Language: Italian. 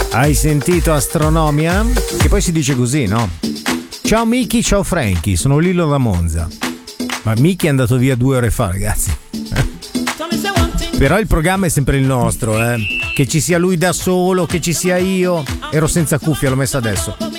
Hai sentito Astronomia? Che poi si dice così, no? Ciao Miki, ciao Frankie, sono Lillo da Monza. Ma Miki è andato via 2 ore fa, ragazzi. Però il programma è sempre il nostro, Che ci sia lui da solo, che ci sia io. Ero senza cuffia, l'ho messa adesso.